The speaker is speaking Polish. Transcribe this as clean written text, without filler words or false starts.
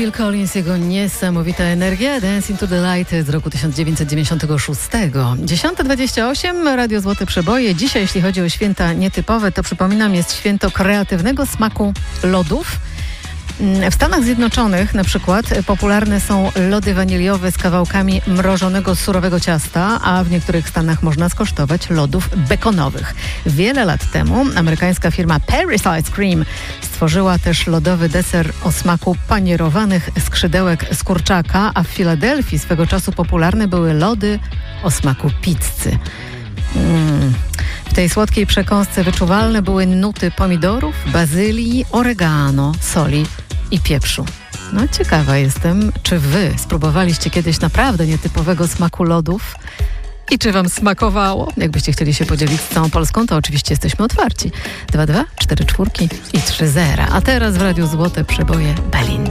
Phil Collins, jego niesamowita energia, Dance into the Light z roku 1996. 10:28, Radio Złote Przeboje. Dzisiaj, jeśli chodzi o święta nietypowe, to przypominam, jest święto kreatywnego smaku lodów. W Stanach Zjednoczonych na przykład popularne są lody waniliowe z kawałkami mrożonego surowego ciasta, a w niektórych stanach można skosztować lodów bekonowych. Wiele lat temu amerykańska firma Paris Ice Cream stworzyła też lodowy deser o smaku panierowanych skrzydełek z kurczaka, a w Filadelfii swego czasu popularne były lody o smaku pizzy. W tej słodkiej przekąsce wyczuwalne były nuty pomidorów, bazylii, oregano, soli i pieprzu. No ciekawa jestem, czy wy spróbowaliście kiedyś naprawdę nietypowego smaku lodów i czy wam smakowało? Jakbyście chcieli się podzielić z całą Polską, to oczywiście jesteśmy otwarci. 22 44 i 30. A teraz w Radiu Złote Przeboje Belinda.